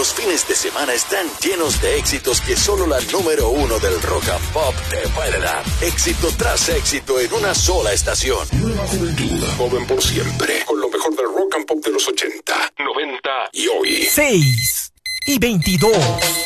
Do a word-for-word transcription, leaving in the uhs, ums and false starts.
Los fines de semana están llenos de éxitos que solo la número uno del rock and pop te puede dar. Éxito tras éxito en una sola estación. Nueva juventud, joven por siempre, con lo mejor del rock and pop de los ochenta, noventa y hoy. seis y veintidós.